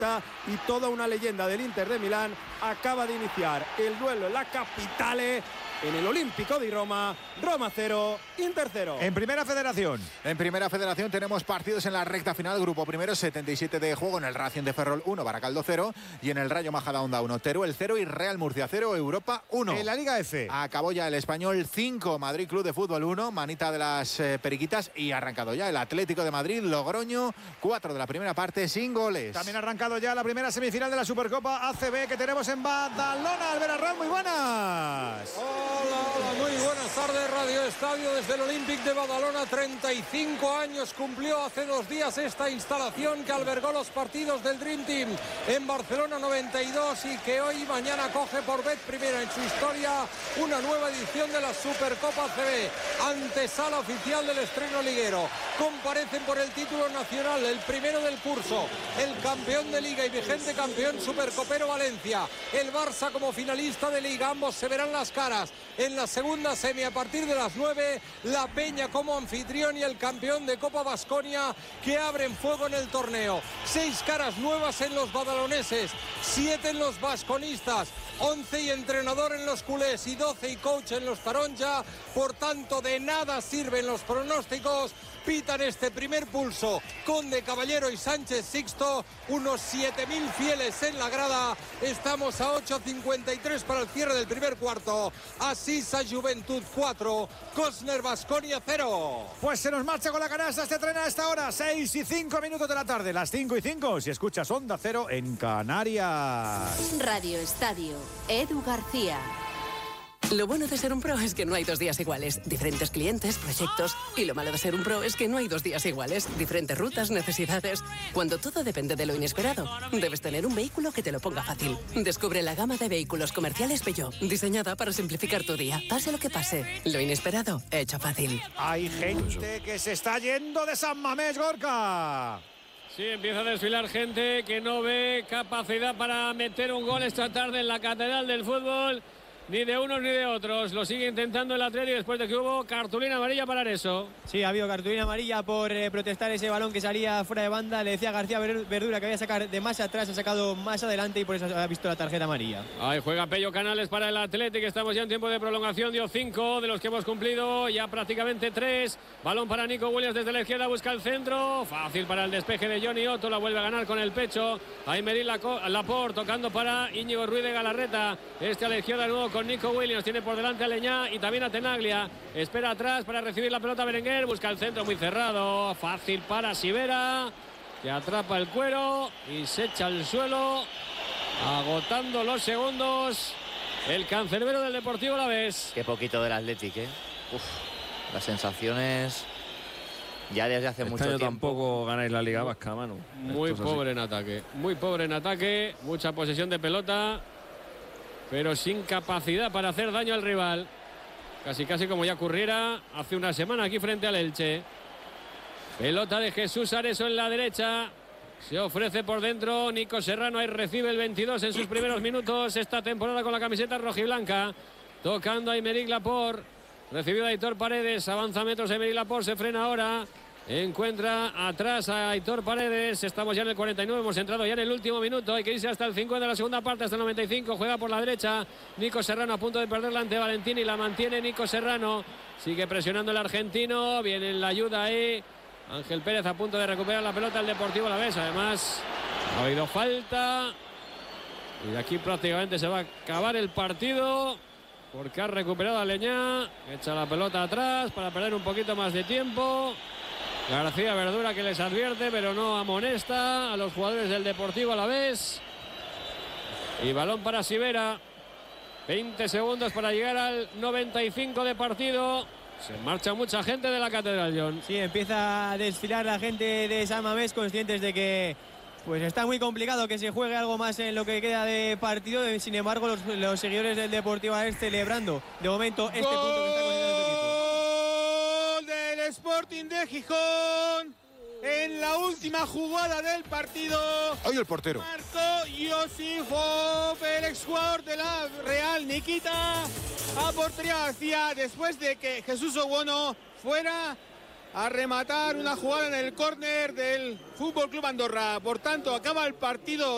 y toda una leyenda del Inter de Milán acaba de iniciar el duelo en la capitale, en el Olímpico de Roma. Roma 0, Inter 0. En Primera Federación. En Primera Federación tenemos partidos en la recta final. Grupo primero, 77 de juego en el Racing de Ferrol 1, Baracaldo 0. Y en el Rayo Majadahonda 1, Teruel 0 y Real Murcia 0, Europa 1. En la Liga F. Acabó ya el Español 5, Madrid Club de Fútbol 1, manita de las Periquitas. Y arrancado ya el Atlético de Madrid, Logroño, 4 de la primera parte sin goles. También ha arrancado ya la primera semifinal de la Supercopa ACB que tenemos en Badalona. Albert Arranz, muy buenas. Hola, muy buenas tardes. Radio Estadio desde el Olímpic de Badalona. 35 años cumplió hace 2 días esta instalación que albergó los partidos del Dream Team en Barcelona 92 y que hoy y mañana coge por vez primera en su historia una nueva edición de la Supercopa ACB. Antesala oficial del estreno liguero. Comparecen por el título nacional, el primero del curso, el campeón de Liga y vigente campeón supercopero Valencia, el Barça como finalista de Liga. Ambos se verán las caras en la segunda semi a partir de las 9, la Peña como anfitrión y el campeón de Copa Baskonia que abren fuego en el torneo. 6 caras nuevas en los badaloneses, 7 en los vasconistas, 11 y entrenador en los culés y 12 y coach en los taronja. Por tanto, de nada sirven los pronósticos. Pitan este primer pulso Conde, Caballero y Sánchez Sixto, unos 7.000 fieles en la grada. Estamos a 8:53 para el cierre del primer cuarto. Asisa Juventud 4, Cosner Baskonia 0. Pues se nos marcha con la canasta este tren a esta hora, 6 y 5 minutos de la tarde, las 5 y 5, si escuchas Onda Cero en Canarias. Radio Estadio, Edu García. Lo bueno de ser un pro es que no hay 2 días iguales. Diferentes clientes, proyectos. Y lo malo de ser un pro es que no hay 2 días iguales. Diferentes rutas, necesidades. Cuando todo depende de lo inesperado, debes tener un vehículo que te lo ponga fácil. Descubre la gama de vehículos comerciales Peugeot, diseñada para simplificar tu día. Pase lo que pase, lo inesperado, hecho fácil. Hay gente que se está yendo de San Mamés, Gorka. Sí, empieza a desfilar gente que no ve capacidad para meter un gol esta tarde en la Catedral del Fútbol. Ni de unos ni de otros. Lo sigue intentando el Atleti después de que hubo cartulina amarilla para eso. Sí, ha habido cartulina amarilla por protestar ese balón que salía fuera de banda. Le decía García Verdura que había que sacar de más atrás, ha sacado más adelante y por eso ha visto la tarjeta amarilla. Ahí juega Pello Canales para el Atleti, que estamos ya en tiempo de prolongación. Dio 5 de los que hemos cumplido, ya prácticamente 3. Balón para Nico Williams desde la izquierda, busca el centro. Fácil para el despeje de Johnny Otto, la vuelve a ganar con el pecho. Ahí Medir Laporte tocando para Íñigo Ruiz de Galarreta. Este a la izquierda de nuevo con Nico Williams, tiene por delante a Leñá y también a Tenaglia. Espera atrás para recibir la pelota Berenguer, busca el centro muy cerrado, fácil para Sivera, que atrapa el cuero y se echa al suelo, agotando los segundos el cancerbero del Deportivo Alavés. Qué poquito del Athletic, ¿eh? Uf, las sensaciones ya desde hace mucho tiempo. Tampoco ganáis la Liga Vasca, mano. Muy pobre en ataque, muy pobre en ataque, mucha posesión de pelota, pero sin capacidad para hacer daño al rival. Casi como ya ocurriera hace una semana aquí frente al Elche. Pelota de Jesús Areso en la derecha. Se ofrece por dentro Nico Serrano. Ahí recibe el 22 en sus primeros minutos esta temporada con la camiseta rojiblanca. Tocando a Aymeric Laporte. Recibido a Aitor Paredes. Avanza metros Aymeric Laporte. Se frena ahora. Encuentra atrás a Aitor Paredes. Estamos ya en el 49, hemos entrado ya en el último minuto. Hay que irse hasta el 50 de la segunda parte, hasta el 95. Juega por la derecha Nico Serrano, a punto de perderla ante Valentini. La mantiene Nico Serrano. Sigue presionando el argentino. Viene en la ayuda ahí Ángel Pérez, a punto de recuperar la pelota el Deportivo Alavés. Además ha habido falta y de aquí prácticamente se va a acabar el partido, porque ha recuperado a Leñá. Echa la pelota atrás para perder un poquito más de tiempo. García Verdura, que les advierte, pero no amonesta a los jugadores del Deportivo Alavés. Y balón para Sivera. 20 segundos para llegar al 95 de partido. Se marcha mucha gente de la Catedral, John. Sí, empieza a desfilar la gente de San Mamés, conscientes de que pues está muy complicado que se juegue algo más en lo que queda de partido. Sin embargo, los seguidores del Deportivo Alavés celebrando de momento este punto que está consiguiendo su equipo. Sporting de Gijón en la última jugada del partido. Hoy el portero Marco Yosifov, el exjugador de la Real Nikita, a portería vacía después de que Jesús Owono fuera a rematar una jugada en el córner del Fútbol Club Andorra. Por tanto, acaba el partido.